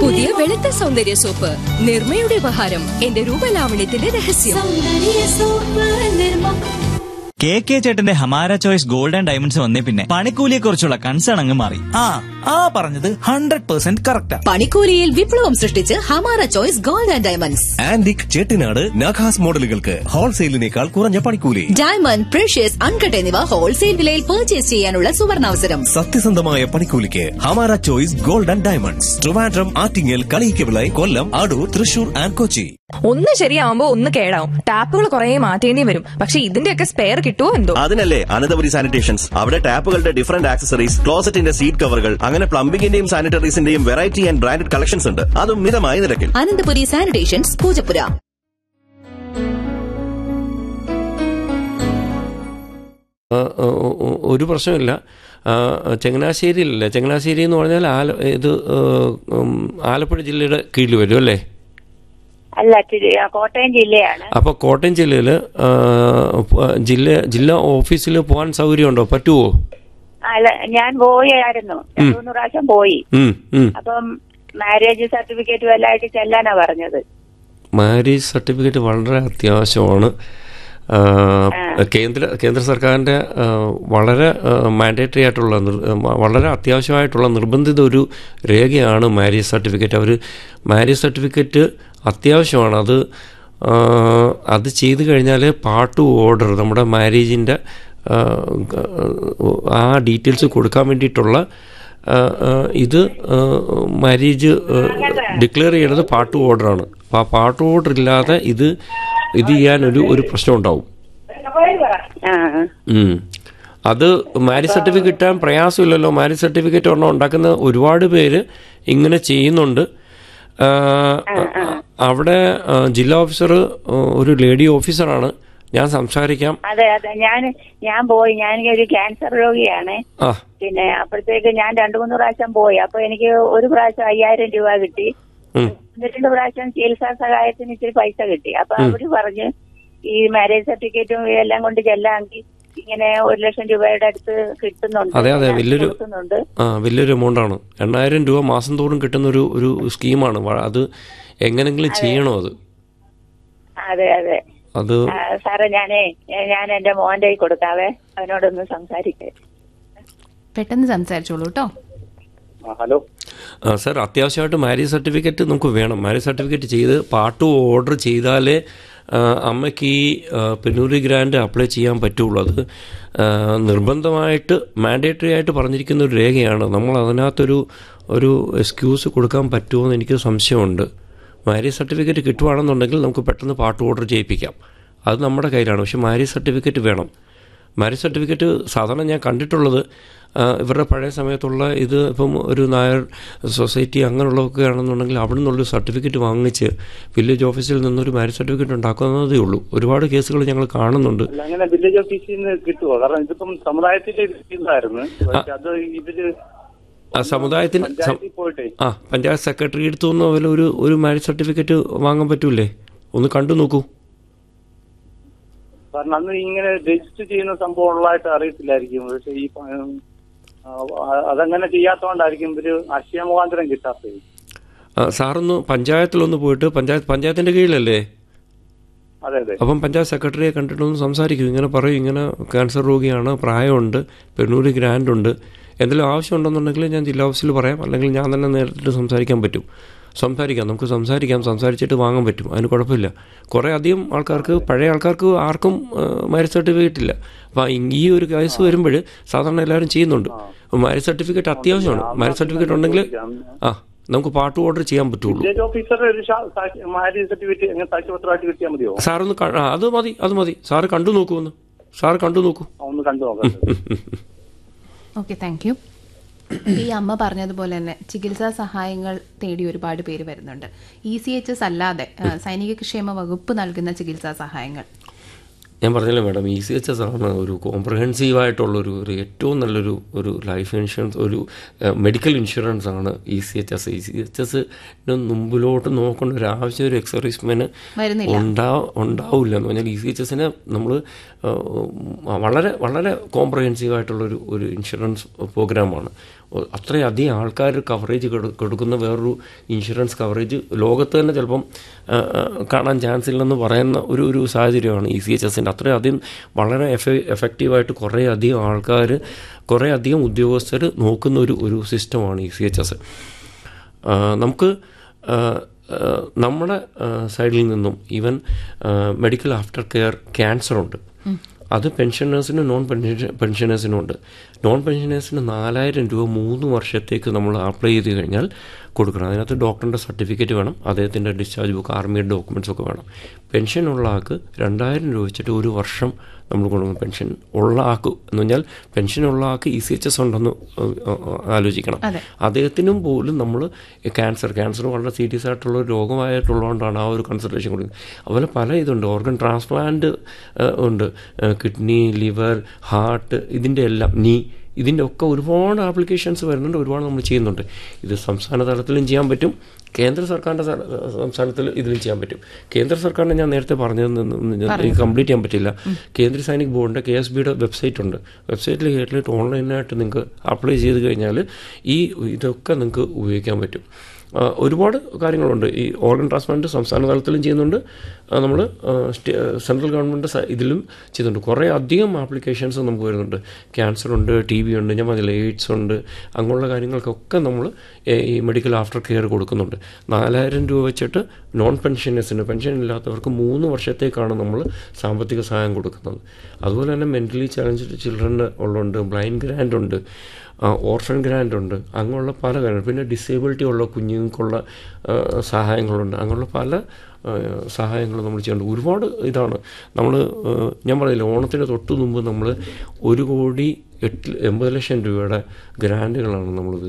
പുതിയ വെളുത്ത സൗന്ദര്യ സോപ്പ് നിർമ്മയുടെ ഉപഹാരം. എന്റെ രൂപലാവണ്യത്തിന്റെ രഹസ്യം. കെ ചേട്ടന്റെ Hamara choice gold and diamonds വന്നേ പിന്നെ പണിക്കൂലിയെ കുറിച്ചുള്ള കൺസേൺ അങ്ങ് മാറി. പറഞ്ഞത് 100% കറക്റ്റാ. പണിക്കൂലിയിൽ വിപ്ലവം സൃഷ്ടിച്ച് Hamara choice gold and diamonds. Antique Chettinad നഖാസ് മോഡലുകൾക്ക് ഹോൾസെയിലിനേക്കാൾ കുറഞ്ഞ പണിക്കൂലി. ഡയമണ്ട്, പ്രഷ്യസ്, അൺകട്ട് എന്നിവ ഹോൾസെയിൽ വിലയിൽ പർച്ചേസ് ചെയ്യാനുള്ള സുവർണാവസരം. സത്യസന്ധമായ പണിക്കൂലിക്ക് Hamara choice gold and diamonds. Trivandrum, Attingal, Kaliyikkavila, Kollam, Adoor, Thrissur and Kochi. ഒന്ന് ശരിയാവുമ്പോ ഒന്ന് കേടാവും. ടാപ്പുകൾ കുറെ മാറ്റേണ്ടി വരും. പക്ഷെ ഇതിന്റെയൊക്കെ സ്പെയർ കിട്ടുമോ എന്തോ. അതിനല്ലേ അനന്തപുരി സാനിറ്റേഷൻസ്. അവിടെ ടാപ്പുകളുടെ ഡിഫറന്റ് ആക്സസറീസ്, ക്ലോസറ്റിന്റെ സീറ്റ് കവറുകൾ, അങ്ങനെ പ്ലംബിംഗിന്റെയും സാനിറ്ററീസിന്റെയും വെറൈറ്റി ആൻഡ് ബ്രാൻഡഡ് കളക്ഷൻസ് ഉണ്ട്. അതും മിതമായ നിരക്കിൽ. അനന്തപുരി സാനിറ്റേഷൻസ്, പൂജപ്പുര. ഒരു പ്രശ്നമില്ല. ചങ്ങനാശ്ശേരിയിലല്ലേ? ചങ്ങനാശ്ശേരി എന്ന് പറഞ്ഞാൽ ആലപ്പുഴ ജില്ലയുടെ കീഴിൽ വരും അല്ലേ? അല്ല, കോട്ടയം ജില്ലയാണ്. അപ്പൊ കോട്ടയം ജില്ലയില് ജില്ലാ ഓഫീസിൽ പോകാൻ സൗകര്യമുണ്ടോ? പറ്റുമോ? അല്ല, ഞാൻ പോയായിരുന്നു, 2 പ്രാവശ്യം പോയി. അപ്പം മാരേജ് സർട്ടിഫിക്കറ്റ് വല്ലതായിട്ട് ചെല്ലാനാ പറഞ്ഞത്. മാരേജ് സർട്ടിഫിക്കറ്റ് വളരെ അത്യാവശ്യമാണ്. കേന്ദ്ര സർക്കാരിന്റെ വളരെ മാൻഡേറ്ററി ആയിട്ടുള്ള, വളരെ അത്യാവശ്യമായിട്ടുള്ള നിർബന്ധിത ഒരു രേഖയാണ് മാരേജ് സർട്ടിഫിക്കറ്റ്. അവർ മാരേജ് സർട്ടിഫിക്കറ്റ് അത്യാവശ്യമാണ്. അത് ചെയ്തു കഴിഞ്ഞാൽ പാർട്ട് ഓർഡർ, നമ്മുടെ മാരേജിൻ്റെ ആ ഡീറ്റെയിൽസ് കൊടുക്കാൻ വേണ്ടിയിട്ടുള്ള ഇത് മാരേജ് ഡിക്ലെയർ ചെയ്യുന്നത് പാർട്ട് ഓർഡറാണ്. അപ്പോൾ ആ പാർട്ട് ഓർഡർ ഇല്ലാതെ ഇത് ചെയ്യാൻ ഒരു പ്രശ്നം ഉണ്ടാവും. അത് മാരേജ് സർട്ടിഫിക്കറ്റ് കിട്ടാൻ പ്രയാസമില്ലല്ലോ. മാരേജ് സർട്ടിഫിക്കറ്റ് ഒരെണ്ണം ഉണ്ടാക്കുന്ന ഒരുപാട് പേര് ഇങ്ങനെ ചെയ്യുന്നുണ്ട്. അവിടെ ജില്ലാ ഓഫീസർ ഒരു ലേഡി ഓഫീസറാണ്. ഞാൻ സംസാരിക്കാം. അതെ, ഞാൻ പോയി. ഞാൻ ഒരു ക്യാൻസർ രോഗിയാണ്. പിന്നെ അപ്പോഴത്തേക്ക് ഞാൻ 2-3 പ്രാവശ്യം പോയി. അപ്പൊ എനിക്ക് ഒരു പ്രാവശ്യം 5000 രൂപ കിട്ടി. 2 പ്രാവശ്യം ചികിത്സാ സഹായത്തിന് ഇച്ചിരി പൈസ കിട്ടി. അപ്പൊ അവര് പറഞ്ഞ് ഈ മാരേജ് സർട്ടിഫിക്കറ്റും എല്ലാം കൊണ്ട് ചെല്ലാമെങ്കിൽ ഇങ്ങനെ 1,00,000 രൂപയുടെ അടുത്ത് കിട്ടുന്നുണ്ട്. അതെ, വലിയൊരു എമൗണ്ട് ആണ്. 8,000 രൂപ മാസം തോറും കിട്ടുന്ന ഒരു സ്കീമാണ്. അത് എങ്ങനെങ്കിലും ചെയ്യണോ അത്? അതെ, അത് സാറേ, ഞാൻ എന്റെ മോന്റെ കൊടുക്കാവേ. അവനോടൊന്ന് സംസാരിക്കേ. പെട്ടെന്ന് സംസാരിച്ചോളൂ കേട്ടോ. ഹലോ സാർ, അത്യാവശ്യമായിട്ട് മാരേജ് സർട്ടിഫിക്കറ്റ് നമുക്ക് വേണം. മാരേജ് സർട്ടിഫിക്കറ്റ് ചെയ്ത് പാർട്ട് ഓർഡർ ചെയ്താലേ അമ്മയ്ക്ക് ഈ പെനൂറി ഗ്രാൻഡ് അപ്ലൈ ചെയ്യാൻ പറ്റുള്ളൂ. അത് നിർബന്ധമായിട്ട് മാൻഡേറ്ററി ആയിട്ട് പറഞ്ഞിരിക്കുന്ന ഒരു രേഖയാണ്. നമ്മൾ അതിനകത്തൊരു എക്സ്ക്യൂസ് കൊടുക്കാൻ പറ്റുമോ എന്ന് എനിക്ക് സംശയമുണ്ട്. മാരേജ് സർട്ടിഫിക്കറ്റ് കിട്ടുവാണെന്നുണ്ടെങ്കിൽ നമുക്ക് പെട്ടെന്ന് പാർട്ട് ഓർഡർ ചെയ്യിപ്പിക്കാം. അത് നമ്മുടെ കയ്യിലാണ്. പക്ഷെ മാരേജ് സർട്ടിഫിക്കറ്റ് വേണം. മാരേജ് സർട്ടിഫിക്കറ്റ് സാധാരണ ഞാൻ കണ്ടിട്ടുള്ളത് ഇവരുടെ പഴയ സമയത്തുള്ള ഇത് ഇപ്പം ഒരു നായർ സൊസൈറ്റി അങ്ങനെയുള്ളതൊക്കെ ആണെന്നുണ്ടെങ്കിൽ അവിടെ നിന്നുള്ളൊരു സർട്ടിഫിക്കറ്റ് വാങ്ങിച്ച് വില്ലേജ് ഓഫീസിൽ നിന്നൊരു മാരേജ് സർട്ടിഫിക്കറ്റ് ഉണ്ടാക്കുന്നതേ ഉള്ളൂ. ഒരുപാട് കേസുകൾ ഞങ്ങൾ കാണുന്നുണ്ട്. അങ്ങനെ വില്ലേജ് ഓഫീസിൽ നിന്ന് കിട്ടുമോ? കാരണം ഇതിപ്പം സമുദായത്തിന്റെ സമുദായത്തിന് പഞ്ചായത്ത് സെക്രട്ടറി അടുത്തൊന്നും അവരെ ഒരു മാരേജ് സർട്ടിഫിക്കറ്റ് വാങ്ങാൻ പറ്റൂലേ? ഒന്ന് കണ്ടു നോക്കൂ. കാരണം അന്ന് ഇങ്ങനെ രജിസ്റ്റർ ചെയ്യുന്ന സംഭവം ഉള്ളതായിട്ട് അറിയത്തില്ലായിരിക്കും. പക്ഷെ ഈ അതങ്ങനെ ചെയ്യാത്തതുകൊണ്ടായിരിക്കും ഇവര് അക്ഷയ മുഖാന്തരം കിട്ടാത്തത്. സാറൊന്ന് പഞ്ചായത്തിലൊന്ന് പോയിട്ട്, പഞ്ചായത്തിന്റെ കീഴിലല്ലേ? അതെ. അപ്പം പഞ്ചായത്ത് സെക്രട്ടറിയെ കണ്ടിട്ടൊന്ന് സംസാരിക്കും. ഇങ്ങനെ പറയും, ഇങ്ങനെ ക്യാൻസർ രോഗിയാണ്, പ്രായമുണ്ട്, പെണ്ണൂര് ഗ്രാൻഡ് ഉണ്ട്, എന്തെങ്കിലും ആവശ്യമുണ്ടെന്നുണ്ടെങ്കിൽ ഞാൻ ജില്ലാ ഓഫീസിൽ പറയാം, അല്ലെങ്കിൽ ഞാൻ തന്നെ നേരിട്ട് സംസാരിക്കാൻ പറ്റും. നമുക്ക് സംസാരിച്ചിട്ട് വാങ്ങാൻ പറ്റും. അതിന് കുഴപ്പമില്ല. കുറേ അധികം ആൾക്കാർക്ക്, പഴയ ആൾക്കാർക്ക് ആർക്കും മാരേജ് സർട്ടിഫിക്കറ്റ് ഇല്ല. അപ്പം ഈ ഒരു കേസ് വരുമ്പോൾ സാധാരണ എല്ലാവരും ചെയ്യുന്നുണ്ട്. മാരേജ് സർട്ടിഫിക്കറ്റ് അത്യാവശ്യമാണ്. മാരേജ് സർട്ടിഫിക്കറ്റ് ഉണ്ടെങ്കിൽ നമുക്ക് പാർട്ട് ഓർഡർ ചെയ്യാൻ പറ്റുള്ളൂ. സാറൊന്ന് അത് മതി. സാറ് കണ്ടു നോക്കൂ. Okay, thank you. ഈ അമ്മ പറഞ്ഞതുപോലെ തന്നെ ചികിത്സാ സഹായങ്ങൾ തേടി ഒരുപാട് പേര് വരുന്നുണ്ട്. ECHS അല്ലാതെ സൈനിക ക്ഷേമ വകുപ്പ് നൽകുന്ന ചികിത്സാ സഹായങ്ങൾ ഞാൻ പറഞ്ഞല്ലോ മാഡം, ECHS ആണ് ഒരു കോംപ്രഹെൻസീവായിട്ടുള്ളൊരു ഏറ്റവും നല്ലൊരു ലൈഫ് ഇൻഷുറൻസ്, ഒരു മെഡിക്കൽ ഇൻഷുറൻസ് ആണ് ECHS. ECHSന് മുമ്പിലോട്ട് നോക്കേണ്ട ഒരു ആവശ്യം ഒരു എക്സർവീസ്മെന് ഉണ്ടാവില്ല എന്ന് പറഞ്ഞാൽ ECHSനെ നമ്മൾ വളരെ വളരെ കോംപ്രഹെൻസീവായിട്ടുള്ളൊരു ഇൻഷുറൻസ് പ്രോഗ്രാമാണ്. അത്രയധികം ആൾക്കാർ കവറേജ് കൊടുക്കുന്ന വേറൊരു ഇൻഷുറൻസ് കവറേജ് ലോകത്ത് തന്നെ ചിലപ്പം കാണാൻ ചാൻസ് ഇല്ലെന്ന് പറയുന്ന ഒരു സാഹചര്യമാണ് ECHSൻ്റെ. അത്രയധികം വളരെ എഫക്റ്റീവായിട്ട് കുറേയധികം ആൾക്കാർ, കുറേയധികം ഉദ്യോഗസ്ഥർ നോക്കുന്ന ഒരു സിസ്റ്റമാണ് ECHS. നമുക്ക് നമ്മുടെ സൈഡിൽ നിന്നും ഈവൻ മെഡിക്കൽ ആഫ്റ്റർ കെയർ ക്യാൻസറുണ്ട്. അത് പെൻഷനേഴ്സിനും നോൺ പെൻഷനേഴ്സിനും ഉണ്ട്. നോൺ പെൻഷനേഴ്സിന് 4000 രൂപ 3 വർഷത്തേക്ക് നമ്മൾ അപ്ലൈ ചെയ്ത് കഴിഞ്ഞാൽ കൊടുക്കണം. അതിനകത്ത് ഡോക്ടറിൻ്റെ സർട്ടിഫിക്കറ്റ് വേണം, അദ്ദേഹത്തിൻ്റെ ഡിസ്ചാർജ് ബുക്ക്, ആർമിയുടെ ഡോക്യുമെൻറ്റ്സ് ഒക്കെ വേണം. പെൻഷനുള്ള ആൾക്ക് 2000 രൂപ വെച്ചിട്ട് 1 വർഷം നമ്മൾ കൊടുക്കണം. പെൻഷൻ ഉള്ള ആൾക്ക് എന്ന് പറഞ്ഞാൽ പെൻഷനുള്ള ആൾക്ക് ECHS ഉണ്ടെന്ന് ആലോചിക്കണം. അദ്ദേഹത്തിനും പോലും നമ്മൾ ക്യാൻസർ വളരെ സീരിയസ് ആയിട്ടുള്ള ഒരു രോഗമായിട്ടുള്ളതുകൊണ്ടാണ് ആ ഒരു കൺസൾട്ടേഷൻ കൊടുക്കുന്നത്. അതുപോലെ പല ഇതുണ്ട്, ഓർഗൻ ട്രാൻസ്പ്ലാന്റ് ഉണ്ട്, കിഡ്നി, ലിവർ, ഹാർട്ട്, ഇതിൻ്റെ എല്ലാം ഇതിൻ്റെ ഒക്കെ ഒരുപാട് ആപ്ലിക്കേഷൻസ് വരുന്നുണ്ട്, ഒരുപാട് നമ്മൾ ചെയ്യുന്നുണ്ട്. ഇത് സംസ്ഥാന തലത്തിലും ചെയ്യാൻ പറ്റും, കേന്ദ്ര സർക്കാരിൻ്റെ സംസ്ഥാനത്തിൽ ഇതിലും ചെയ്യാൻ പറ്റും. കേന്ദ്ര സർക്കാരിനെ ഞാൻ നേരത്തെ പറഞ്ഞതെന്ന് കംപ്ലീറ്റ് ചെയ്യാൻ പറ്റില്ല. കേന്ദ്ര സൈനിക് ബോർഡിൻ്റെ KSBയുടെ വെബ്സൈറ്റ് ഉണ്ട്. വെബ്സൈറ്റിൽ കയറിയിട്ട് ഓൺലൈനായിട്ട് നിങ്ങൾക്ക് അപ്ലൈ ചെയ്ത് കഴിഞ്ഞാൽ ഇതൊക്കെ നിങ്ങൾക്ക് ഉപയോഗിക്കാൻ പറ്റും. ഒരുപാട് കാര്യങ്ങളുണ്ട്. ഈ ഓർഗൻ ട്രാൻസ്പ്ലാന്റ് സംസ്ഥാന തലത്തിലും ചെയ്യുന്നുണ്ട്, നമ്മൾ സെൻട്രൽ ഗവൺമെൻറ് ഇതിലും ചെയ്യുന്നുണ്ട്. കുറേ അധികം ആപ്ലിക്കേഷൻസ് നമുക്ക് വരുന്നുണ്ട്. ക്യാൻസറുണ്ട്, TB ഉണ്ട്, ഞാൻ പറഞ്ഞില്ല, എയ്ഡ്സ് ഉണ്ട്, അങ്ങനെയുള്ള കാര്യങ്ങൾക്കൊക്കെ നമ്മൾ ഈ മെഡിക്കൽ ആഫ്റ്റർ കെയർ കൊടുക്കുന്നുണ്ട്. 4000 രൂപ വെച്ചിട്ട് നോൺ പെൻഷനേഴ്സിന്, പെൻഷൻ ഇല്ലാത്തവർക്ക് 3 വർഷത്തേക്കാണ് നമ്മൾ സാമ്പത്തിക സഹായം കൊടുക്കുന്നത്. അതുപോലെ തന്നെ mentally challenged children ഉള്ളുണ്ട്, blind grand ഉണ്ട്, ഓർഫൻ ഗ്രാൻഡ് ഉണ്ട്, അങ്ങനെയുള്ള പല കാര്യങ്ങൾ. പിന്നെ ഡിസേബിലിറ്റി ഉള്ള കുഞ്ഞുങ്ങൾക്കുള്ള സഹായങ്ങളുണ്ട്. അങ്ങനെയുള്ള പല സഹായങ്ങൾ നമ്മൾ ചെയ്യുന്നുണ്ട്. ഒരുപാട് ഇതാണ് നമ്മൾ, ഞാൻ പറഞ്ഞില്ല, ഓണത്തിന് തൊട്ട് മുമ്പ് നമ്മൾ 1,80,00,000 രൂപയുടെ ഗ്രാൻറ്റുകളാണ് നമ്മൾ